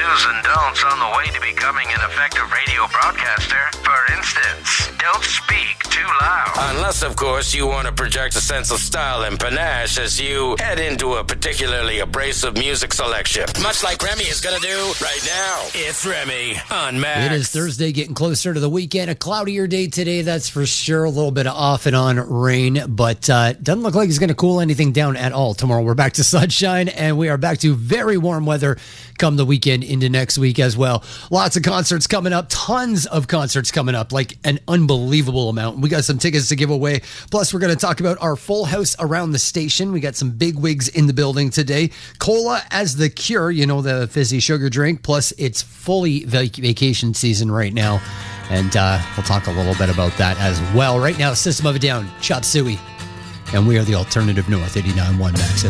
do's and don'ts on the way to becoming an effective radio broadcaster. For instance, don't speak too loud. Unless, of course, you want to project a sense of style and panache as you head into a particularly abrasive music selection. Much like Remy is going to do right now. It's Remy on Max. It is Thursday, getting closer to the weekend. A cloudier day today, that's for sure. A little bit of off and on rain, but doesn't look like it's going to cool anything down at all. Tomorrow we're back to sunshine, and we are back to very warm weather come the weekend into next week as well. Lots of concerts coming up, tons of concerts coming up, like an unbelievable amount. We got some tickets to give away. Plus, we're going to talk about our full house around the station. We got some big wigs in the building today. Cola as the cure, you know, the fizzy sugar drink. Plus, it's fully vacation season right now. And we'll talk a little bit about that as well. Right now, System of a Down, Chop Suey. And we are the Alternative North, 89.1 Max.